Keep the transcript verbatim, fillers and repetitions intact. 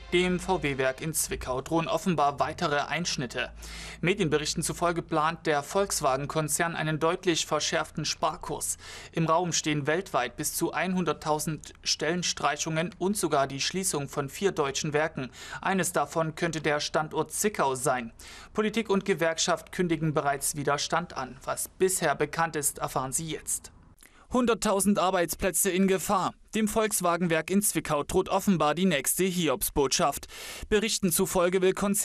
Dem V W-Werk in Zwickau drohen offenbar weitere Einschnitte. Medienberichten zufolge plant der Volkswagen-Konzern einen deutlich verschärften Sparkurs. Im Raum stehen weltweit bis zu hunderttausend Stellenstreichungen und sogar die Schließung von vier deutschen Werken. Eines davon könnte der Standort Zwickau sein. Politik und Gewerkschaft kündigen bereits Widerstand an. Was bisher bekannt ist, erfahren Sie jetzt. hunderttausend Arbeitsplätze in Gefahr. Dem Volkswagen-Werk in Zwickau droht offenbar die nächste Hiobsbotschaft. Berichten zufolge will Konzern